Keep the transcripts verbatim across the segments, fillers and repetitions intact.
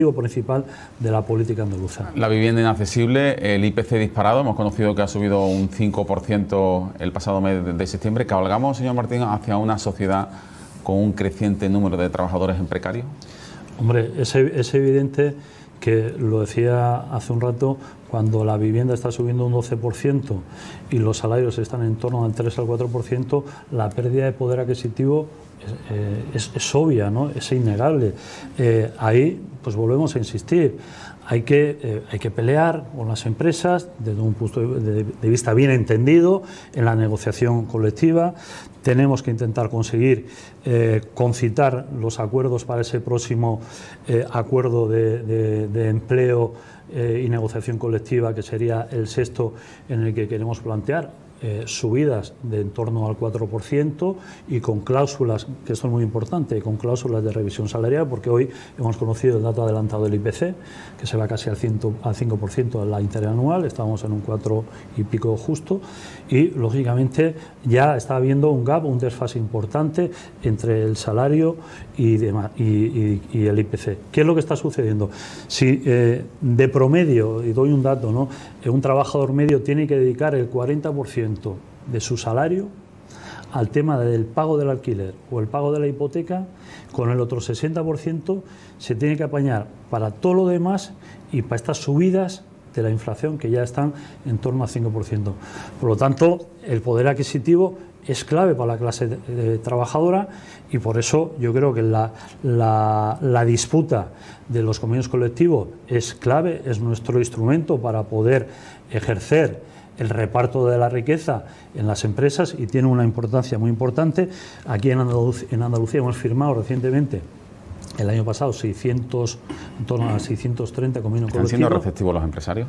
principal de la política andaluza. La vivienda inaccesible, el I P C disparado, hemos conocido que ha subido un cinco por ciento el pasado mes de septiembre. ¿Cabalgamos, señor Martín, hacia una sociedad con un creciente número de trabajadores en precario? Hombre, es, es evidente que, lo decía hace un rato, cuando la vivienda está subiendo un doce por ciento y los salarios están en torno al tres al cuatro por ciento, la pérdida de poder adquisitivo es, eh, es, es obvia, ¿no? Es innegable. Eh, ahí, pues volvemos a insistir, hay que, eh, hay que pelear con las empresas desde un punto de, de vista bien entendido en la negociación colectiva. Tenemos que intentar conseguir eh, concitar los acuerdos para ese próximo eh, acuerdo de, de, de empleo eh, y negociación colectiva, que sería el sexto, en el que queremos plantear Eh, subidas de en torno al cuatro por ciento y con cláusulas, que esto es muy importante, con cláusulas de revisión salarial, porque hoy hemos conocido el dato adelantado del I P C, que se va casi al, ciento, al cinco por ciento de la interanual, estamos en un cuatro y pico justo, y lógicamente ya está habiendo un gap, un desfase importante entre el salario y, demás, y, y, y el I P C. ¿Qué es lo que está sucediendo? Si eh, de promedio, y doy un dato, ¿no?, un trabajador medio tiene que dedicar el cuarenta por ciento de su salario al tema del pago del alquiler o el pago de la hipoteca, con el otro sesenta por ciento se tiene que apañar para todo lo demás y para estas subidas de la inflación, que ya están en torno al cinco por ciento. Por lo tanto, el poder adquisitivo es clave para la clase de, de trabajadora, y por eso yo creo que la, la, la disputa de los convenios colectivos es clave, es nuestro instrumento para poder ejercer el reparto de la riqueza en las empresas, y tiene una importancia muy importante. Aquí en Andalucía, en Andalucía hemos firmado recientemente, el año pasado, seiscientos, en torno a seiscientos treinta convenios colectivos. ¿Están siendo receptivos los empresarios?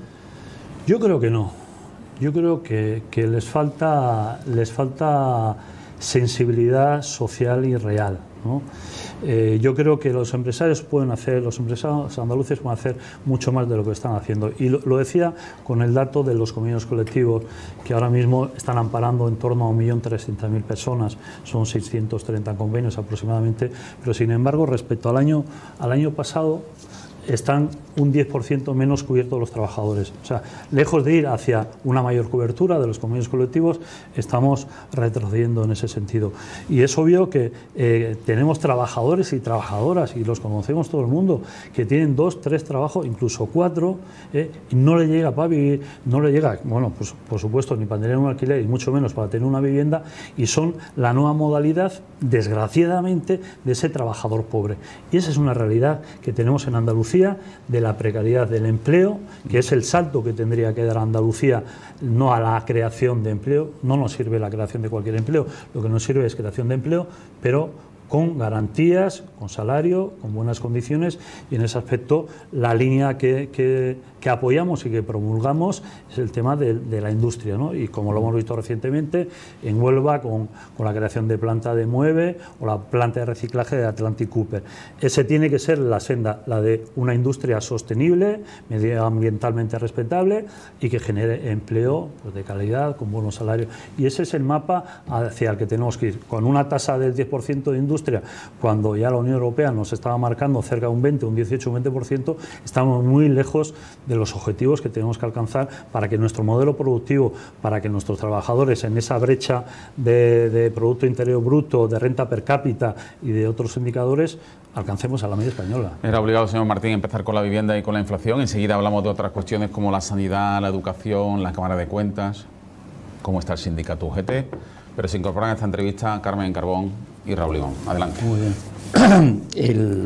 Yo creo que no. Yo creo que, que les falta, les falta sensibilidad social y real, ¿no? Eh, yo creo que los empresarios pueden hacer, los empresarios andaluces pueden hacer mucho más de lo que están haciendo. Y lo, lo decía con el dato de los convenios colectivos, que ahora mismo están amparando en torno a un millón trescientas mil personas, son seiscientos treinta convenios aproximadamente, pero sin embargo, respecto al año, al año pasado, están un diez por ciento menos cubiertos los trabajadores. O sea, lejos de ir hacia una mayor cobertura de los convenios colectivos, estamos retrocediendo en ese sentido. Y es obvio que eh, tenemos trabajadores y trabajadoras, y los conocemos todo el mundo, que tienen dos, tres trabajos, incluso cuatro, eh, y no le llega para vivir, no le llega, bueno, pues por supuesto, ni para tener un alquiler, y mucho menos para tener una vivienda, y son la nueva modalidad, desgraciadamente, de ese trabajador pobre. Y esa es una realidad que tenemos en Andalucía, de la precariedad del empleo, que es el salto que tendría que dar Andalucía, no a la creación de empleo. No nos sirve la creación de cualquier empleo, lo que nos sirve es creación de empleo, pero con garantías, con salario, con buenas condiciones, y en ese aspecto la línea que, que, que apoyamos y que promulgamos es el tema de, de la industria, ¿no? Y como lo hemos visto recientemente en Huelva con, con la creación de planta de Moeve o la planta de reciclaje de Atlantic Cooper. Ese tiene que ser la senda, la de una industria sostenible, medioambientalmente respetable y que genere empleo, pues, de calidad, con buenos salarios. Y ese es el mapa hacia el que tenemos que ir, con una tasa del diez por ciento de industria, cuando ya la Unión Europea nos estaba marcando cerca de un veinte, un dieciocho, un veinte por ciento, estamos muy lejos de los objetivos que tenemos que alcanzar para que nuestro modelo productivo, para que nuestros trabajadores en esa brecha de, de Producto Interior Bruto, de renta per cápita y de otros indicadores, alcancemos a la media española. Era obligado, señor Martín, empezar con la vivienda y con la inflación. Enseguida hablamos de otras cuestiones como la sanidad, la educación, la Cámara de Cuentas, cómo está el sindicato U G T. Pero se incorporan a esta entrevista Carmen Carbón y Raúl Limón. Adelante. Muy bien. El,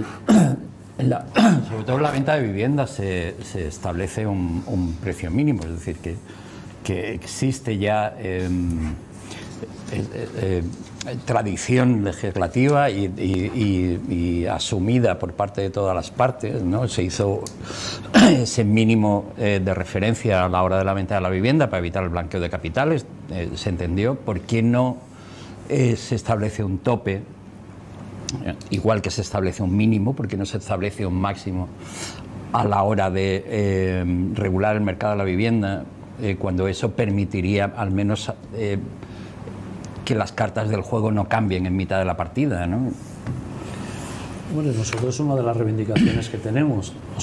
la, sobre todo en la venta de viviendas se, se establece un, un precio mínimo, es decir, que, que existe ya eh, eh, eh, tradición legislativa y, y, y, y asumida por parte de todas las partes, ¿no? Se hizo ese mínimo eh, de referencia a la hora de la venta de la vivienda para evitar el blanqueo de capitales. Eh, se entendió. ¿Por qué no eh, se establece un tope, eh, igual que se establece un mínimo? ¿Por qué no se establece un máximo a la hora de eh, regular el mercado de la vivienda, eh, cuando eso permitiría al menos eh, que las cartas del juego no cambien en mitad de la partida, ¿no? Bueno, nosotros es una de las reivindicaciones que tenemos.